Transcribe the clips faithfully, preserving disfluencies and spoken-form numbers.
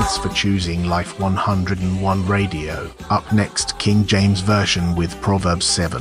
Thanks for choosing Life one hundred and one Radio. Up next, King James Version with Proverbs seven.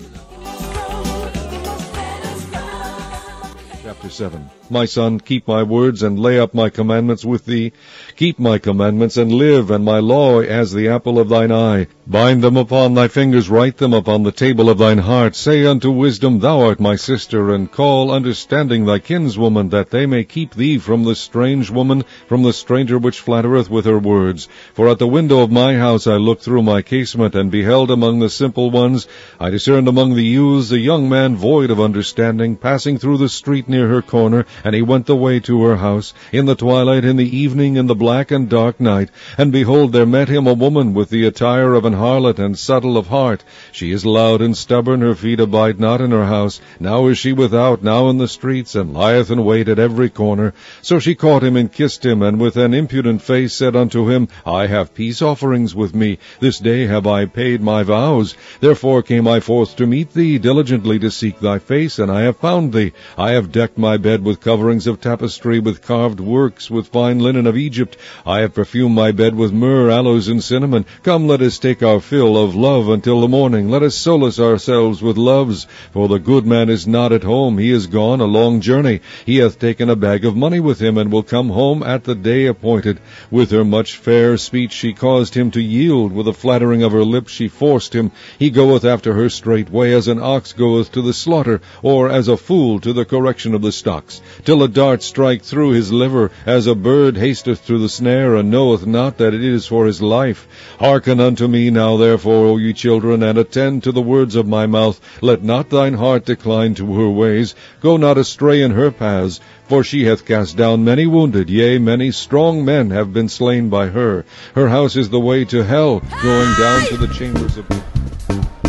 Chapter seven. My son, keep my words and lay up my commandments with thee. Keep my commandments and live, and my law as the apple of thine eye. Bind them upon thy fingers, write them upon the table of thine heart. Say unto wisdom, thou art my sister, and call understanding thy kinswoman, that they may keep thee from the strange woman, from the stranger which flattereth with her words. For at the window of my house I looked through my casement, and beheld among the simple ones, I discerned among the youths a young man void of understanding, passing through the street near her corner, and he went the way to her house, in the twilight, in the evening, in the black and dark night. And behold, there met him a woman with the attire of an harlot, and subtle of heart. She is loud and stubborn, her feet abide not in her house. Now is she without, now in the streets, and lieth in wait at every corner. So she caught him and kissed him, and with an impudent face said unto him, I have peace offerings with me. This day have I paid my vows. Therefore came I forth to meet thee, diligently to seek thy face, and I have found thee. I have decked my bed with coverings of tapestry, with carved works, with fine linen of Egypt. I have perfumed my bed with myrrh, aloes, and cinnamon. Come, let us take our fill of love until the morning. Let us solace ourselves with loves. For the good man is not at home. He is gone a long journey. He hath taken a bag of money with him, and will come home at the day appointed. With her much fair speech she caused him to yield. With the flattering of her lips she forced him. He goeth after her straightway, as an ox goeth to the slaughter, or as a fool to the correction of the stocks, till a dart strike through his liver, as a bird hasteth to the snare, and knoweth not that it is for his life. Hearken unto me now, therefore, O ye children, and attend to the words of my mouth. Let not thine heart decline to her ways. Go not astray in her paths, for she hath cast down many wounded, yea, many strong men have been slain by her. Her house is the way to hell, going down to the chambers of...